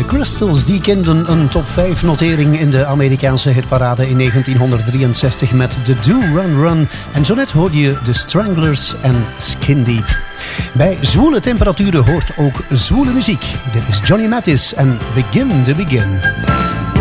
Crystals die kenden een top 5 notering in de Amerikaanse hitparade in 1963 met The Do Run Run. En zo net hoorde je The Stranglers en Skin Deep. Bij zwoele temperaturen hoort ook zwoele muziek. Dit is Johnny Mathis en Begin to Begin.